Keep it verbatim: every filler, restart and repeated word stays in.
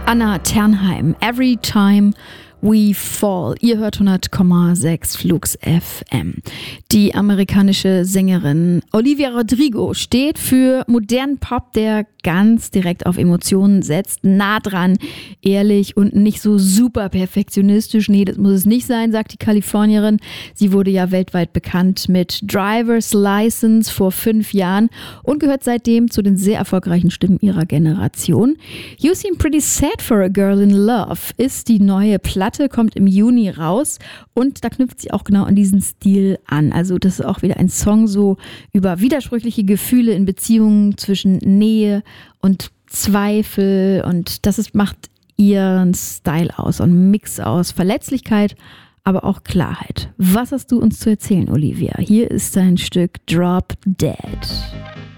Anna Ternheim, Every Time We Fall. Ihr hört hundert Komma sechs Flux F M. Die amerikanische Sängerin Olivia Rodrigo steht für modernen Pop, der ganz direkt auf Emotionen setzt, nah dran, ehrlich und nicht so super perfektionistisch. Nee, das muss es nicht sein, sagt die Kalifornierin. Sie wurde ja weltweit bekannt mit Driver's License vor fünf Jahren und gehört seitdem zu den sehr erfolgreichen Stimmen ihrer Generation. You Seem Pretty Sad for a Girl in Love ist die neue Platte, kommt im Juni raus und da knüpft sie auch genau an diesen Stil an. Also das ist auch wieder ein Song so über widersprüchliche Gefühle in Beziehungen zwischen Nähe und Zweifel und das ist, macht ihren Style aus und Mix aus Verletzlichkeit, aber auch Klarheit. Was hast du uns zu erzählen, Olivia? Hier ist dein Stück Drop Dead.